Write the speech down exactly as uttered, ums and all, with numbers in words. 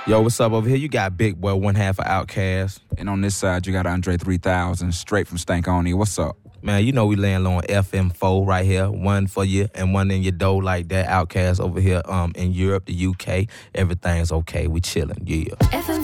Yo, what's up over here? You got Big Boy, one half of Outkast. And on this side, you got Andre three thousand, straight from Stankonia. What's up? Man, you know we laying low on F M four right here. One for you and one in your dough like that. Outkast over here um, in Europe, the U K. Everything's okay. We chilling, yeah.